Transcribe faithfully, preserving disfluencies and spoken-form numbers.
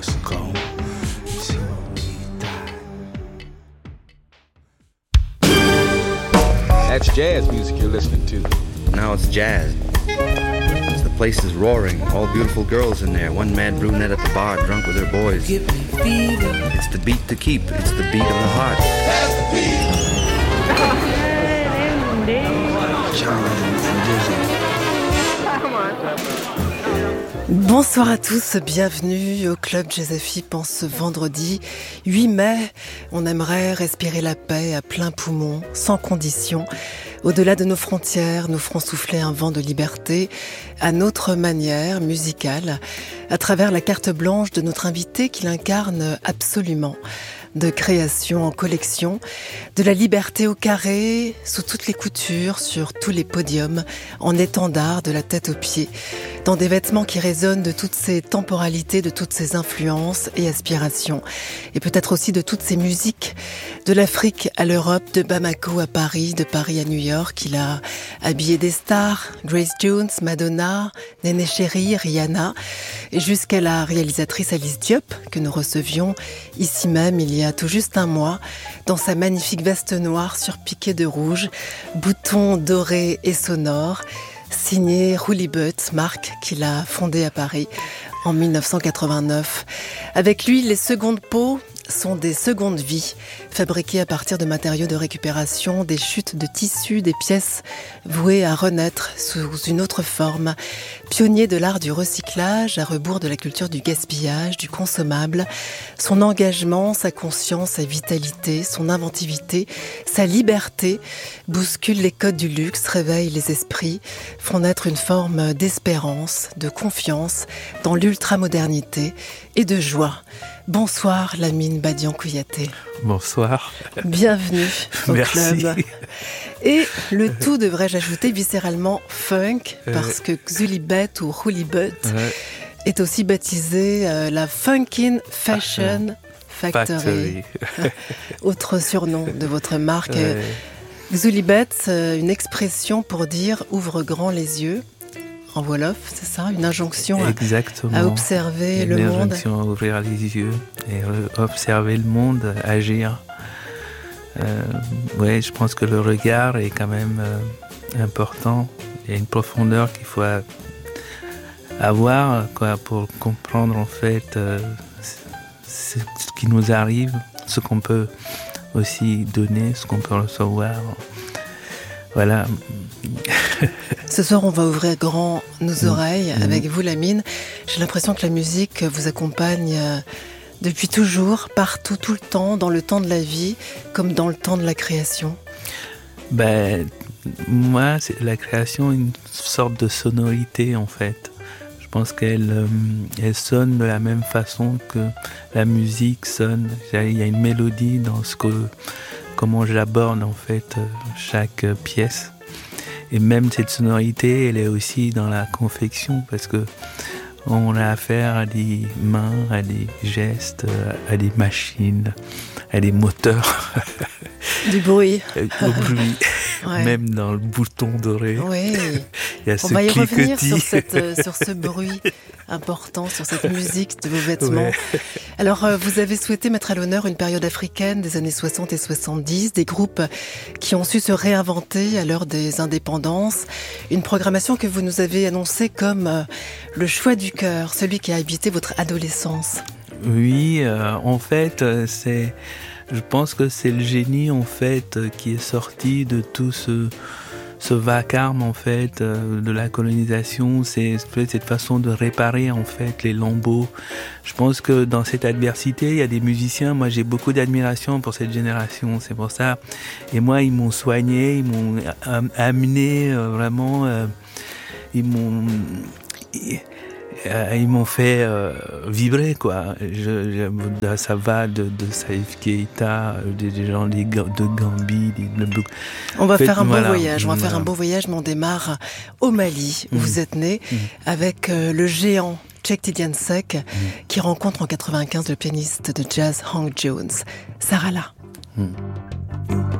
must go till we die. That's jazz music you're listening to. Now it's jazz. The place is roaring, all beautiful girls in there. One mad brunette at the bar, drunk with her boys. Give me fever. It's the beat to keep. It's the beat of the heart. That's the beat. Bonsoir à tous, bienvenue au Club Jazz F I P en ce vendredi huit mai. On aimerait respirer la paix à plein poumon, sans condition. Au-delà de nos frontières, nous ferons souffler un vent de liberté à notre manière musicale, à travers la carte blanche de notre invité qui l'incarne absolument. De création en collection, de la liberté au carré, sous toutes les coutures, sur tous les podiums, en étendard de la tête aux pieds, dans des vêtements qui résonnent de toutes ces temporalités, de toutes ces influences et aspirations, et peut-être aussi de toutes ces musiques, de l'Afrique à l'Europe, de Bamako à Paris, de Paris à New York. Il a habillé des stars, Grace Jones, Madonna, Néné Chéri, Rihanna, et jusqu'à la réalisatrice Alice Diop, que nous recevions ici même il y a Il y a tout juste un mois, dans sa magnifique veste noire surpiquée de rouge, boutons dorés et sonores, signé Rouli Butt, marque qu'il a fondée à Paris en dix-neuf cent quatre-vingt-neuf. Avec lui, les secondes peaux sont des secondes vies, fabriquées à partir de matériaux de récupération, des chutes de tissus, des pièces vouées à renaître sous une autre forme. Pionnier de l'art du recyclage, à rebours de la culture du gaspillage, du consommable, son engagement, sa conscience, sa vitalité, son inventivité, sa liberté bousculent les codes du luxe, réveillent les esprits, font naître une forme d'espérance, de confiance dans l'ultramodernité et de joie. Bonsoir Lamine Badian Kouyaté. Bonsoir. Bienvenue au Merci. club. Et le tout, devrais-je ajouter, viscéralement funk, Euh. parce que Xulibet ou Roulibet Ouais. est aussi baptisé euh, la Funkin' Fashion Factory. Factory. Autre surnom de votre marque. Ouais. Xulibet, euh, une expression pour dire ouvre grand les yeux. En Wolof, c'est ça, une injonction à, Exactement. à observer Une le monde. injonction à ouvrir les yeux et re- observer le monde, agir. Euh, ouais, je pense que le regard est quand même euh, important. Il y a une profondeur qu'il faut a- avoir quoi, pour comprendre en fait euh, ce ce qui nous arrive, ce qu'on peut aussi donner, ce qu'on peut recevoir. Voilà. Ce soir, on va ouvrir grand nos oreilles Mmh. avec vous, Lamine. J'ai l'impression que la musique vous accompagne euh, depuis toujours, partout, tout le temps, dans le temps de la vie, comme dans le temps de la création. Ben, moi, c'est la création, une sorte de sonorité en fait. Je pense qu'elle euh, elle sonne de la même façon que la musique sonne. Il y a une mélodie dans ce que, comment j'aborde en fait euh, chaque euh, pièce. Et même cette sonorité, elle est aussi dans la confection parce que on a affaire à des mains, à des gestes, à des machines, à des moteurs. Du bruit. Au bruit, Ouais. même dans le bouton doré. Oui. Il y a On ce va y revenir cliquetis. sur, cette, euh, sur ce bruit important, sur cette musique de vos vêtements. Ouais. Alors, euh, vous avez souhaité mettre à l'honneur une période africaine des années soixante et soixante-dix, des groupes qui ont su se réinventer à l'heure des indépendances. Une programmation que vous nous avez annoncée comme euh, le choix du cœur, celui qui a habité votre adolescence. Oui, euh, en fait, euh, c'est, je pense que c'est le génie en fait euh, qui est sorti de tout ce ce vacarme en fait euh, de la colonisation. C'est cette façon de réparer en fait les lambeaux. Je pense que dans cette adversité, il y a des musiciens. Moi, j'ai beaucoup d'admiration pour cette génération. C'est pour ça. Et moi, ils m'ont soigné, ils m'ont am- amené euh, vraiment. Euh, ils m'ont ils, Euh, ils m'ont fait euh, vibrer, quoi. Je, je, ça va de, de Salif Keita, des, des gens des, de Gambie. Des, de, on va fait, faire un voilà, beau voyage. On va voilà. faire un beau voyage, mais on démarre au Mali, où mmh. vous êtes né, mmh. avec euh, le géant Cheikh Tidiane Seck, mmh. qui rencontre en quatre-vingt-quinze le pianiste de jazz Hank Jones. Sarala. Mmh.